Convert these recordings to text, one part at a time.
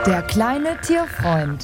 Der kleine Tierfreund.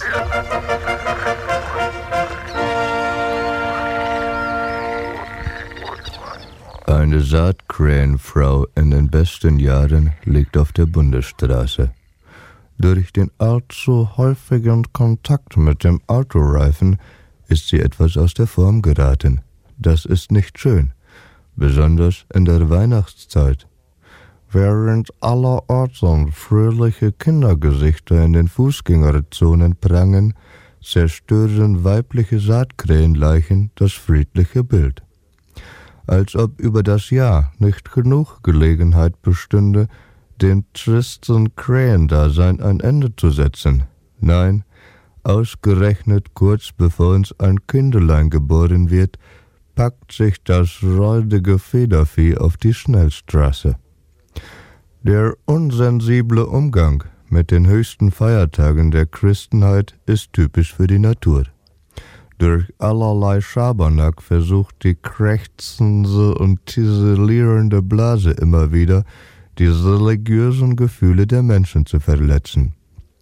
Eine Saatkrähenfrau in den besten Jahren liegt auf der Bundesstraße. Durch den allzu häufigen Kontakt mit dem Autoreifen ist sie etwas aus der Form geraten. Das ist nicht schön, besonders in der Weihnachtszeit. Während allerorts fröhliche Kindergesichter in den Fußgängerzonen prangen, zerstören weibliche Saatkrähenleichen das friedliche Bild. Als ob über das Jahr nicht genug Gelegenheit bestünde, dem tristen Krähendasein ein Ende zu setzen. Nein, ausgerechnet kurz bevor uns ein Kindelein geboren wird, packt sich das räudige Federvieh auf die Schnellstraße. Der unsensible Umgang mit den höchsten Feiertagen der Christenheit ist typisch für die Natur. Durch allerlei Schabernack versucht die krächzende und ziselierende Blase immer wieder, die religiösen Gefühle der Menschen zu verletzen.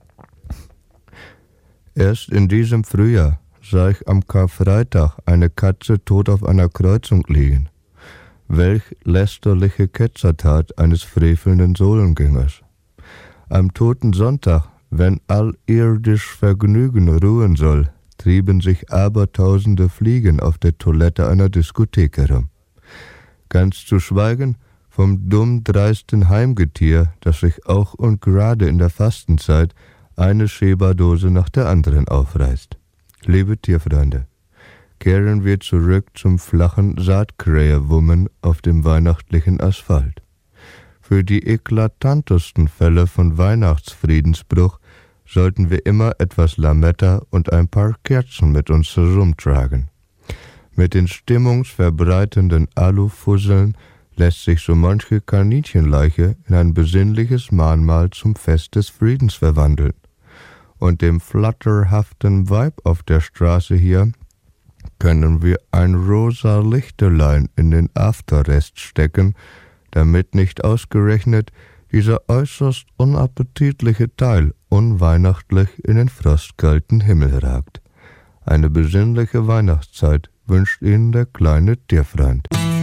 Erst in diesem Frühjahr sah ich am Karfreitag eine Katze tot auf einer Kreuzung liegen. Welch lästerliche Ketzertat eines frevelnden Sohlengängers. Am toten Sonntag, wenn alrirdisch Vergnügen ruhen soll, trieben sich abertausende Fliegen auf der Toilette einer Diskothek herum. Ganz zu schweigen vom dumm-dreisten Heimgetier, das sich auch und gerade in der Fastenzeit eine Schäberdose nach der anderen aufreißt. Liebe Tierfreunde, kehren wir zurück zum flachen Saatkrähewummen auf dem weihnachtlichen Asphalt. Für die eklatantesten Fälle von Weihnachtsfriedensbruch sollten wir immer etwas Lametta und ein paar Kerzen mit uns herumtragen. Mit den stimmungsverbreitenden Alufusseln lässt sich so manche Kaninchenleiche in ein besinnliches Mahnmal zum Fest des Friedens verwandeln. Und dem flatterhaften Weib auf der Straße hier können wir ein rosa Lichterlein in den Afterrest stecken, damit nicht ausgerechnet dieser äußerst unappetitliche Teil unweihnachtlich in den frostkalten Himmel ragt. Eine besinnliche Weihnachtszeit wünscht Ihnen der kleine Tierfreund.